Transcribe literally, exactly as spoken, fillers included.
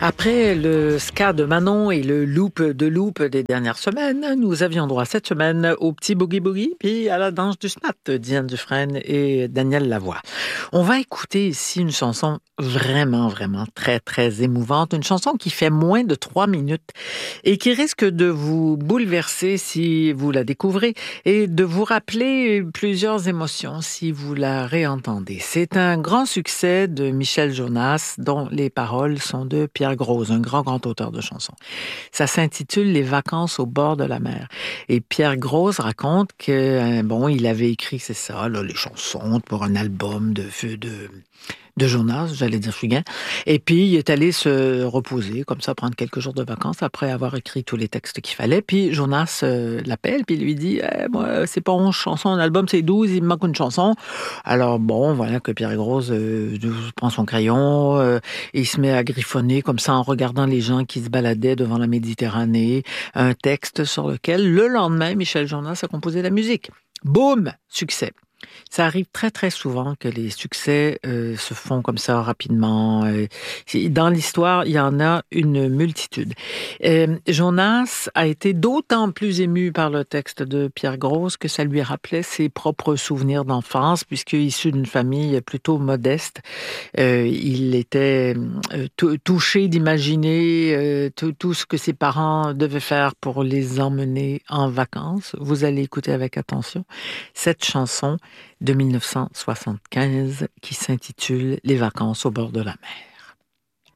Après le ska de Manon et le loop de loop des dernières semaines, nous avions droit cette semaine au petit boogie boogie puis à la danse du smat de Diane Dufresne et Daniel Lavoie. On va écouter ici une chanson vraiment, vraiment très, très émouvante. Une chanson qui fait moins de trois minutes et qui risque de vous bouleverser si vous la découvrez et de vous rappeler plusieurs émotions si vous la réentendez. C'est un grand succès de Michel Jonas dont les paroles sont de Pierre Grosz, un grand, grand auteur de chansons. Ça s'intitule « Les vacances au bord de la mer ». Et Pierre Grosz raconte que, bon, il avait écrit, c'est ça, là, les chansons pour un album de, de, de Jonas, j'allais dire Fugain. Et puis, il est allé se reposer, comme ça, prendre quelques jours de vacances après avoir écrit tous les textes qu'il fallait. Puis Jonas euh, l'appelle, puis lui dit eh, « Moi, c'est pas onze chansons, un album, c'est douze, il me manque une chanson. » Alors, bon, voilà que Pierre Grosz euh, prend son crayon euh, et il se met à griffonner comme ça en regardant les gens qui se baladaient devant la Méditerranée, un texte sur lequel, le lendemain, Michel Jonas a composé la musique. Boum! Succès. Ça arrive très, très souvent que les succès euh, se font comme ça rapidement. Euh, dans l'histoire, il y en a une multitude. Euh, Jonas a été d'autant plus ému par le texte de Pierre Grosz que ça lui rappelait ses propres souvenirs d'enfance, puisque issu d'une famille plutôt modeste, euh, il était euh, t- touché d'imaginer euh, t- tout ce que ses parents devaient faire pour les emmener en vacances. Vous allez écouter avec attention cette chanson de mille neuf cent soixante-quinze qui s'intitule « Les vacances au bord de la mer ».